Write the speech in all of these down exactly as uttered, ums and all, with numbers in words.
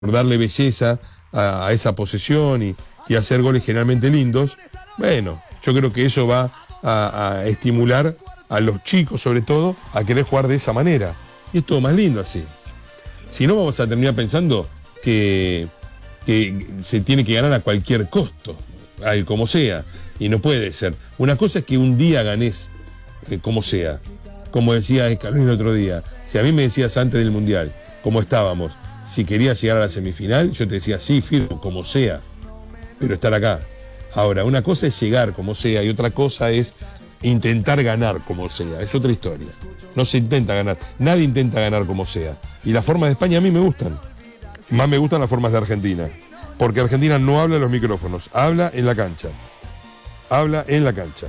por darle belleza a, a esa posesión y, y hacer goles generalmente lindos, bueno, yo creo que eso va a, a estimular a los chicos, sobre todo, a querer jugar de esa manera. Y es todo más lindo así. Si no, vamos a terminar pensando que, que se tiene que ganar a cualquier costo, al como sea, y no puede ser. Una cosa es que un día ganés eh, como sea. Como decía Scaloni el otro día, si a mí me decías antes del Mundial cómo estábamos, si querías llegar a la semifinal, yo te decía sí, firme, como sea, pero estar acá. Ahora, una cosa es llegar como sea y otra cosa es intentar ganar como sea, es otra historia. No se intenta ganar, nadie intenta ganar como sea. Y las formas de España a mí me gustan. Más me gustan las formas de Argentina. Porque Argentina no habla en los micrófonos, habla en la cancha. Habla en la cancha.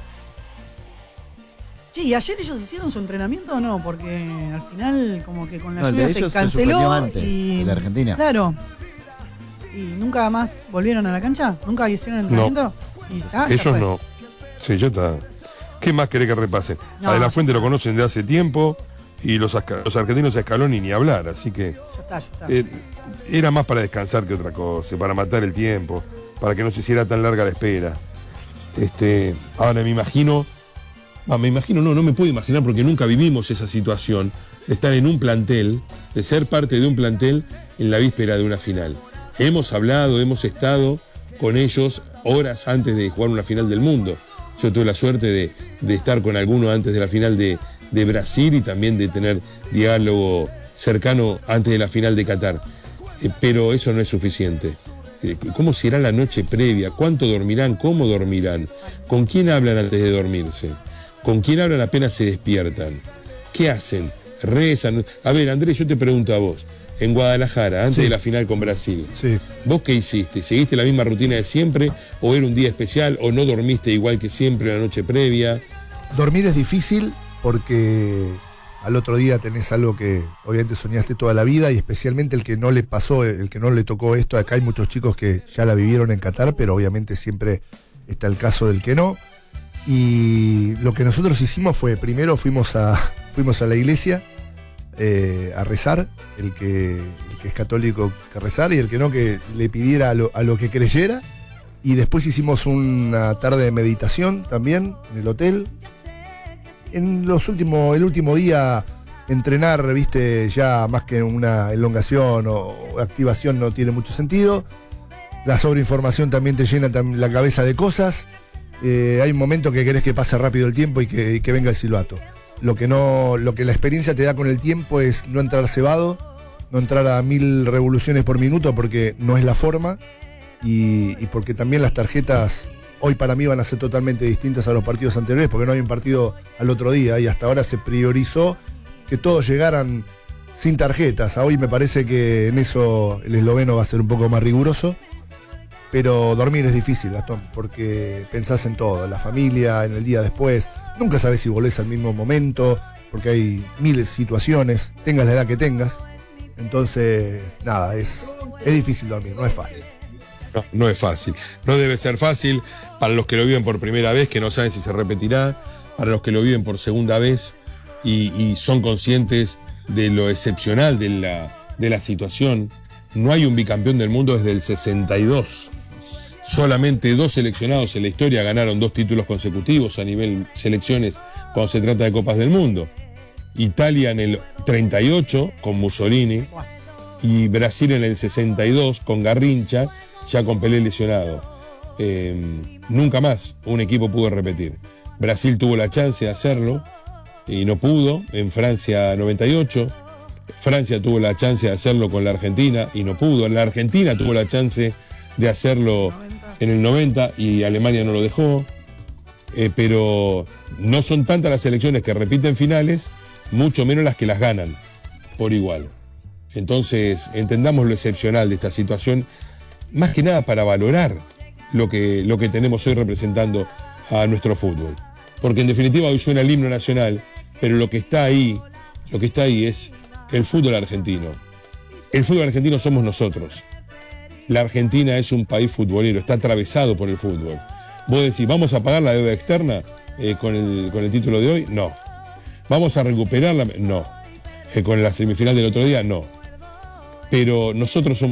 Sí, ¿y ayer ellos hicieron su entrenamiento o no? Porque al final como que con la No, el lluvia de se ellos se canceló suspendió antes, y... el de Argentina. Claro. ¿Y nunca más volvieron a la cancha? ¿Nunca hicieron entrenamiento? No, y, ah, ellos no. Sí, ya está. ¿Qué más querés que repasen? No, a De La Fuente ya lo conocen de hace tiempo y los, los argentinos a Scaloni ni hablar, así que... Ya está, ya está. Eh, era más para descansar que otra cosa, para matar el tiempo, para que no se hiciera tan larga la espera. Este, ahora me imagino... Ah, me imagino, no, no me puedo imaginar porque nunca vivimos esa situación de estar en un plantel, de ser parte de un plantel en la víspera de una final. Hemos hablado, hemos estado con ellos horas antes de jugar una final del mundo. Yo tuve la suerte de, de estar con alguno antes de la final de, de Brasil y también de tener diálogo cercano antes de la final de Qatar. Eh, pero eso no es suficiente. Eh, ¿Cómo será la noche previa? ¿Cuánto dormirán? ¿Cómo dormirán? ¿Con quién hablan antes de dormirse? ¿Con quién hablan apenas se despiertan? ¿Qué hacen? ¿Rezan? A ver, Andrés, yo te pregunto a vos. En Guadalajara, antes Sí. de la final con Brasil. Sí. ¿Vos qué hiciste? ¿Seguiste la misma rutina de siempre? ¿O era un día especial? ¿O no dormiste igual que siempre la noche previa? Dormir es difícil porque al otro día tenés algo que obviamente soñaste toda la vida y especialmente el que no le pasó, el que no le tocó esto. Acá hay muchos chicos que ya la vivieron en Qatar, pero obviamente siempre está el caso del que no. Y lo que nosotros hicimos fue, primero fuimos a, fuimos a la iglesia eh, a rezar, el que, el que es católico que rezar y el que no que le pidiera a lo, a lo que creyera. Y después hicimos una tarde de meditación también en el hotel. En los últimos, el último día entrenar, viste, ya más que una elongación o activación no tiene mucho sentido. La sobreinformación también te llena tam- la cabeza de cosas. Eh, hay un momento que querés que pase rápido el tiempo y que, y que venga el silbato. Lo que no, lo que la experiencia te da con el tiempo es no entrar cebado, no entrar a mil revoluciones por minuto porque no es la forma y, y porque también las tarjetas hoy para mí van a ser totalmente distintas a los partidos anteriores porque no hay un partido al otro día y hasta ahora se priorizó que todos llegaran sin tarjetas. A hoy me parece que en eso el esloveno va a ser un poco más riguroso. Pero dormir es difícil, Gastón, porque pensás en todo, en la familia, en el día después. Nunca sabés si volvés al mismo momento, porque hay miles de situaciones, tengas la edad que tengas. Entonces, nada, es, es difícil dormir, no es fácil. No, no es fácil. No debe ser fácil para los que lo viven por primera vez, que no saben si se repetirá, para los que lo viven por segunda vez y, y son conscientes de lo excepcional de la, de la situación. No hay un bicampeón del mundo desde el sesenta y dos. Solamente dos seleccionados en la historia ganaron dos títulos consecutivos a nivel selecciones cuando se trata de Copas del Mundo. Italia en el treinta y ocho con Mussolini y Brasil en el sesenta y dos con Garrincha, ya con Pelé lesionado. Eh, nunca más un equipo pudo repetir. Brasil tuvo la chance de hacerlo y no pudo en Francia noventa y ocho. Francia tuvo la chance de hacerlo con la Argentina y no pudo. La Argentina tuvo la chance de hacerlo en el noventa y Alemania no lo dejó. Eh, pero no son tantas las selecciones que repiten finales, mucho menos las que las ganan por igual. Entonces, entendamos lo excepcional de esta situación, más que nada para valorar lo que, lo que tenemos hoy representando a nuestro fútbol. Porque en definitiva hoy suena el himno nacional, pero lo que está ahí, lo que está ahí es el fútbol argentino. El fútbol argentino somos nosotros. La Argentina es un país futbolero, está atravesado por el fútbol. Vos decís, ¿vamos a pagar la deuda externa eh, con, el, con el título de hoy? No. ¿Vamos a recuperarla? No. Eh, ¿Con la semifinal del otro día? No. pero nosotros somos